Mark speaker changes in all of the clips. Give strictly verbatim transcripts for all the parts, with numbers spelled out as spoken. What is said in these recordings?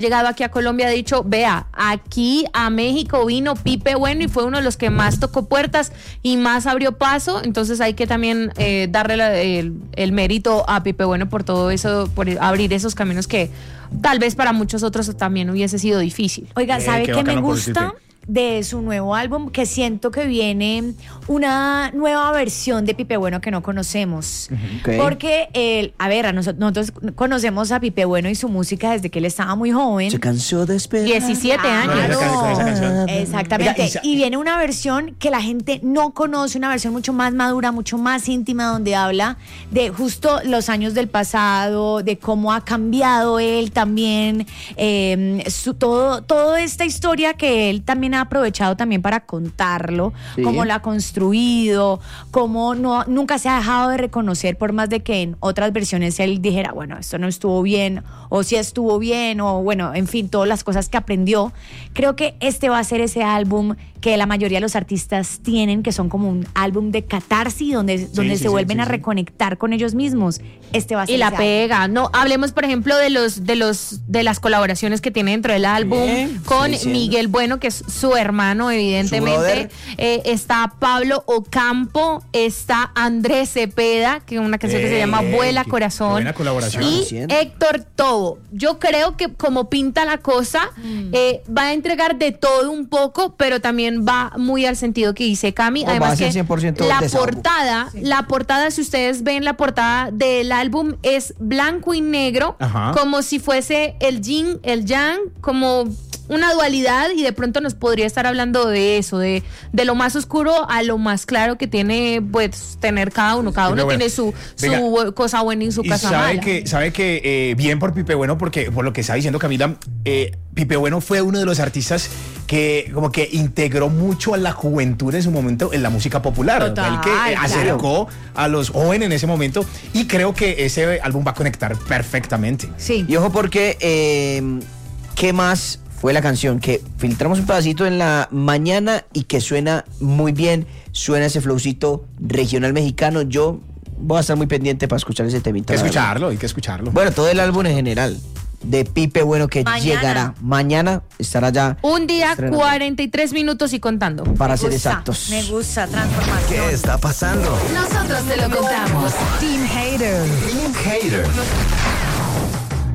Speaker 1: llegado aquí a Colombia ha dicho, vea, aquí a México vino Pipe Bueno y fue uno de los que más tocó puertas y más abrió paso, entonces hay que también eh, darle la, el, el mérito a Pipe Bueno por todo eso, por abrir esos caminos que tal vez para muchos otros también hubiese sido difícil.
Speaker 2: Oiga, ¿sabe
Speaker 3: Eh,
Speaker 2: qué,
Speaker 3: qué
Speaker 2: me
Speaker 3: bacano por
Speaker 2: gusta
Speaker 3: Pipe.
Speaker 2: de su nuevo álbum? Que siento que viene una nueva versión de Pipe Bueno que no conocemos.
Speaker 4: Ok.
Speaker 2: Porque, el, a ver, a nosotros, nosotros conocemos a Pipe Bueno y su música desde que él estaba muy joven.
Speaker 4: Se cansó de esperar.
Speaker 1: diecisiete años.
Speaker 3: Con esa can- con esa canción.
Speaker 2: Exactamente.
Speaker 3: Oiga, y sa-
Speaker 2: y viene una versión que la gente no conoce, una versión mucho más madura, mucho más íntima, donde habla de justo los años del pasado, de cómo ha cambiado él también, eh, su, todo, toda esta historia que él también ha aprovechado también para contarlo,
Speaker 4: Sí.
Speaker 2: cómo la ha construido, cómo no, nunca se ha dejado de reconocer, por más de que en otras versiones él dijera, bueno, esto no estuvo bien, o sí estuvo bien, o bueno, en fin, todas las cosas que aprendió. Creo que este va a ser ese álbum que la mayoría de los artistas tienen, que son como un álbum de catarsis, donde, donde
Speaker 3: sí,
Speaker 2: se
Speaker 3: sí,
Speaker 2: vuelven
Speaker 3: sí,
Speaker 2: a
Speaker 3: sí.
Speaker 2: reconectar con ellos mismos. Este va a ser
Speaker 1: Y la
Speaker 2: ese álbum.
Speaker 1: pega, no, hablemos por ejemplo de los de los de las colaboraciones que tiene dentro del álbum
Speaker 4: Bien,
Speaker 1: con
Speaker 4: sí, sí.
Speaker 1: Miguel Bueno, que es su hermano evidentemente.
Speaker 4: Su brother.
Speaker 1: Eh, está Pablo Ocampo, está Andrés Cepeda, que es una canción que se
Speaker 3: Ey,
Speaker 1: llama
Speaker 3: ey,
Speaker 1: Vuela
Speaker 3: qué-
Speaker 1: Corazón,
Speaker 3: qué buena colaboración.
Speaker 1: y
Speaker 4: Haciendo.
Speaker 1: Héctor Tobo. Yo creo que como pinta la cosa, eh, va a entregar de todo un poco, pero también va muy al sentido que dice Cami.
Speaker 4: No, va a
Speaker 1: Además
Speaker 4: ser
Speaker 1: que
Speaker 4: cien por ciento
Speaker 1: la
Speaker 4: desahogo.
Speaker 1: portada, la portada, si ustedes ven la portada del álbum, es blanco y negro,
Speaker 3: Ajá.
Speaker 1: como si fuese el yin, el yang, como una dualidad, y de pronto nos podría estar hablando de eso, de, de lo más oscuro a lo más claro que tiene, pues, tener cada uno. Cada
Speaker 3: Pipe
Speaker 1: uno
Speaker 3: Bueno.
Speaker 1: tiene su,
Speaker 3: Venga.
Speaker 1: su cosa buena y su
Speaker 3: Y
Speaker 1: cosa
Speaker 3: sabe
Speaker 1: mala.
Speaker 3: que, sabe que eh, bien por Pipe Bueno, porque por lo que está diciendo Camila, eh, Pipe Bueno fue uno de los artistas que como que integró mucho a la juventud en su momento en la música popular.
Speaker 1: Total,
Speaker 3: El que eh,
Speaker 1: claro.
Speaker 3: acercó a los jóvenes en ese momento, y creo que ese álbum va a conectar perfectamente.
Speaker 2: Sí.
Speaker 4: Y ojo porque, eh, ¿qué más fue la canción? Que filtramos un pedacito en la mañana y que suena muy bien, suena ese flowcito regional mexicano. Yo voy a estar muy pendiente para escuchar ese temita.
Speaker 3: Hay que
Speaker 4: la verdad.
Speaker 3: escucharlo, hay que escucharlo.
Speaker 4: Bueno, todo el álbum en general de Pipe Bueno que
Speaker 2: Mañana.
Speaker 4: llegará mañana, estará ya
Speaker 1: Un día,
Speaker 4: estrenando.
Speaker 1: cuarenta y tres minutos y contando.
Speaker 4: para
Speaker 2: Me
Speaker 4: ser
Speaker 2: gusta,
Speaker 4: exactos.
Speaker 2: Me gusta, transformación.
Speaker 5: ¿Qué está pasando?
Speaker 6: Nosotros te lo contamos.
Speaker 2: Team Hater.
Speaker 5: Team Hater.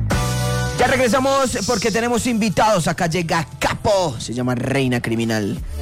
Speaker 4: Ya regresamos porque tenemos invitados. Acá llega Capo, se llama Reina Criminal.